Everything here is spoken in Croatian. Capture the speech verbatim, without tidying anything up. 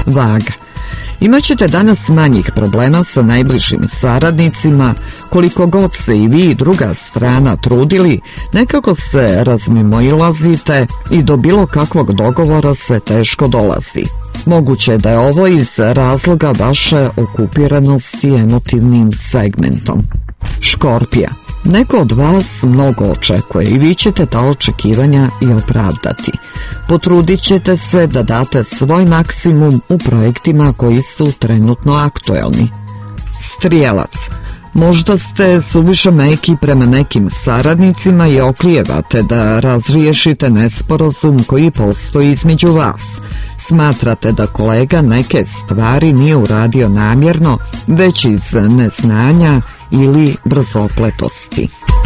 Vaga. Imaćete danas manjih problema sa najbližim saradnicima, koliko god se i vi i druga strana trudili, nekako se razmimoilazite i do bilo kakvog dogovora se teško dolazi. Moguće da je ovo iz razloga vaše okupiranosti emotivnim segmentom. Škorpija. Neko od vas mnogo očekuje i vi ćete ta očekivanja i opravdati. Potrudit ćete se da date svoj maksimum u projektima koji su trenutno aktuelni. Strijelac. Možda ste suviše meki prema nekim saradnicima i oklijevate da razriješite nesporazum koji postoji između vas. Smatrate da kolega neke stvari nije uradio namjerno, već iz neznanja ili brzopletosti.